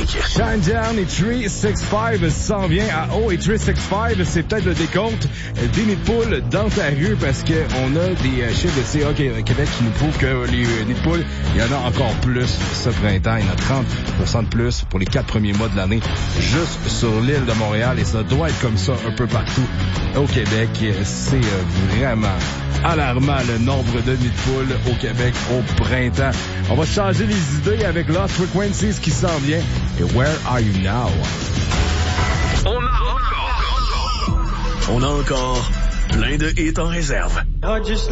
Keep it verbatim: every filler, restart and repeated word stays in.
Shinedown et trois cent soixante-quinze s'en vient à haut, et trois cent soixante-quinze, c'est peut-être le décompte des nids de poules dans ta rue, parce qu'on a des chiffres de C A Québec qui nous prouvent que les nids de poules, il y en a encore plus ce printemps. Il y en a trente pour cent de plus pour les quatre premiers mois de l'année juste sur l'île de Montréal, et ça doit être comme ça un peu partout au Québec. C'est vraiment alarmant le nombre de nids de poules au Québec au printemps. On va changer les idées avec Lost Frequencies qui s'en vient. Et Where Are You Now? On a encore, on a encore plein de hits en réserve.